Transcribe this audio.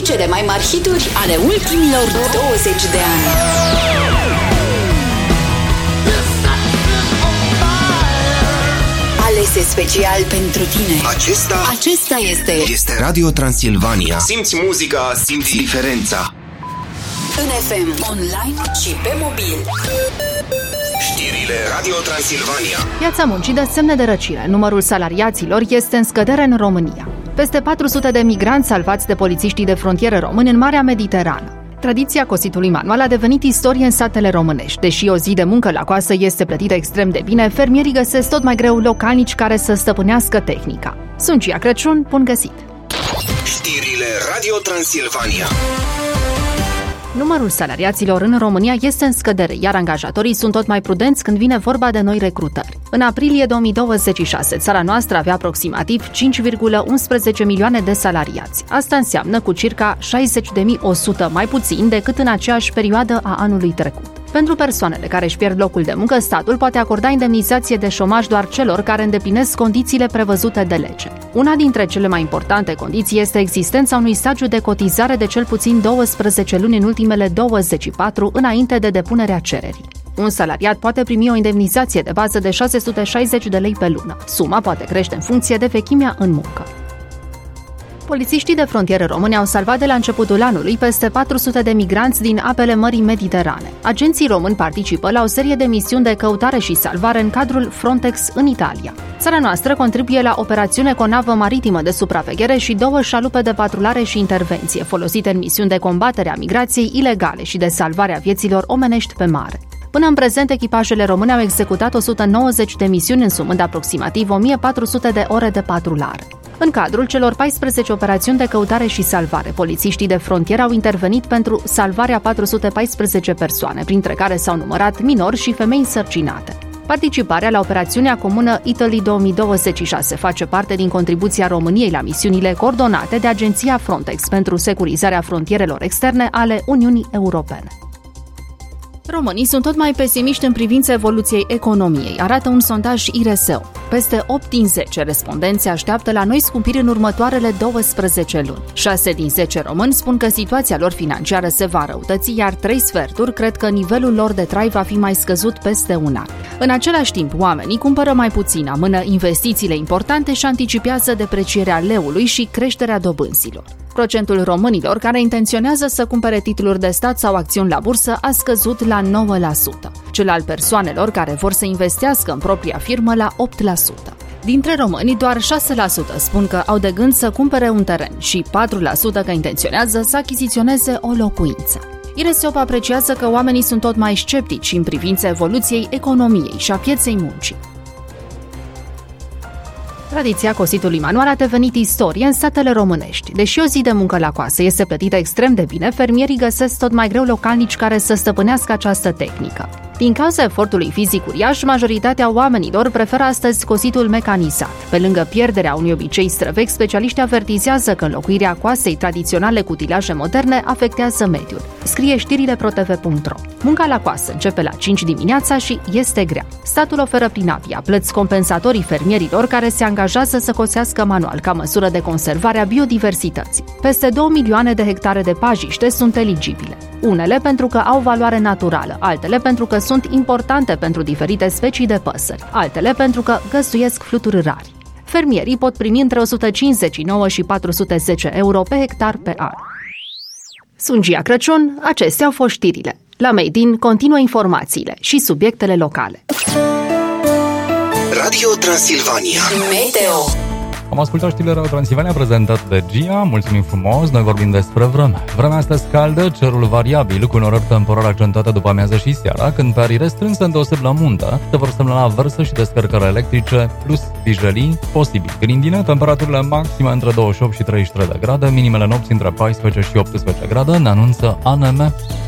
cele mai mari hituri ale ultimilor 20 de ani. Alese special pentru tine. Acesta este Radio Transilvania. Simți muzica, simți diferența. în FM, online și pe mobil. Știrile Radio Transilvania. Piața muncii dă semne de răcire. Numărul salariaților este în scădere în România. Peste 400 de migranți salvați de polițiștii de frontieră români în Marea Mediterană. Tradiția cositului manual a devenit istorie în satele românești. Deși o zi de muncă la coasă este plătită extrem de bine, fermierii găsesc tot mai greu localnici care să stăpânească tehnica. Sunt Gia Crăciun, bun găsit! Știrile Radio Transilvania. Numărul salariaților în România este în scădere, iar angajatorii sunt tot mai prudenți când vine vorba de noi recrutări. În aprilie 2026, țara noastră avea aproximativ 5,11 milioane de salariați. Asta înseamnă cu circa 60.100 mai puțin decât în aceeași perioadă a anului trecut. Pentru persoanele care își pierd locul de muncă, statul poate acorda indemnizație de șomaj doar celor care îndeplinesc condițiile prevăzute de lege. Una dintre cele mai importante condiții este existența unui stagiu de cotizare de cel puțin 12 luni în ultimele 24 înainte de depunerea cererii. Un salariat poate primi o indemnizație de bază de 660 de lei pe lună. Suma poate crește în funcție de vechimea în muncă. Polițiștii de frontieră români au salvat de la începutul anului peste 400 de migranți din apele Mării Mediterane. Agenții români participă la o serie de misiuni de căutare și salvare în cadrul Frontex în Italia. Țara noastră contribuie la operațiune cu o navă maritimă de supraveghere și 2 șalupe de patrulare și intervenție, folosite în misiuni de combatere a migrației ilegale și de salvare a vieților omenești pe mare. Până în prezent, echipajele române au executat 190 de misiuni, însumând aproximativ 1400 de ore de patrulare. În cadrul celor 14 operațiuni de căutare și salvare, polițiștii de frontieră au intervenit pentru salvarea 414 persoane, printre care s-au numărat minori și femei însărcinate. Participarea la operațiunea comună Italy 2026 face parte din contribuția României la misiunile coordonate de agenția Frontex pentru securizarea frontierelor externe ale Uniunii Europene. Românii sunt tot mai pesimiști în privința evoluției economiei, arată un sondaj IRSO. Peste 8 din 10 respondenți așteaptă la noi scumpiri în următoarele 12 luni. 6 din 10 români spun că situația lor financiară se va răutăți, iar 3 sferturi cred că nivelul lor de trai va fi mai scăzut peste un an. În același timp, oamenii cumpără mai puțin, amână investițiile importante și anticipează deprecierea leului și creșterea dobânzilor. Procentul românilor care intenționează să cumpere titluri de stat sau acțiuni la bursă a scăzut la 9%, cel al persoanelor care vor să investească în propria firmă la 8%. Dintre români, doar 6% spun că au de gând să cumpere un teren și 4% că intenționează să achiziționeze o locuință. IRSOP apreciază că oamenii sunt tot mai sceptici în privința evoluției economiei și a pieței muncii. Tradiția cositului manual a devenit istorie în satele românești. Deși o zi de muncă la coasă este plătită extrem de bine, fermierii găsesc tot mai greu localnici care să stăpânească această tehnică. Din cauza efortului fizic uriaș, majoritatea oamenilor preferă astăzi cositul mecanizat. Pe lângă pierderea unui obicei străvechi, specialiștii avertizează că înlocuirea coasei tradiționale cu utilaje moderne afectează mediul. Scrie știrile protv.ro. Munca la coasă începe la 5 dimineața și este grea. Statul oferă prin APIA plăți compensatorii fermierilor care se angajează să cosească manual ca măsură de conservare a biodiversității. Peste 2 milioane de hectare de pajiște sunt eligibile. Unele pentru că au valoare naturală, altele pentru că sunt importante pentru diferite specii de păsări, altele pentru că găzduiesc fluturi rari. Fermierii pot primi între 159 și 410 euro pe hectar pe an. Sunt Gia Crăciun, acestea au fost știrile. La Made in continuă informațiile și subiectele locale. Radio Transilvania. Meteo. Am ascultat știrile Radio Transilvania prezentat de Gia, mulțumim frumos, noi vorbim despre vreme. Vremea astăzi caldă, cerul variabil, cu norări temporare accentuate după amiază și seara, când pe arii restrânse îndeoseb la muntă, se vor semnala averse și descărcări electrice, plus vijelii, posibil grindine, temperaturile maxime între 28 și 33 de grade, minimele nopții între 14 și 18 grade, ne anunță ANM.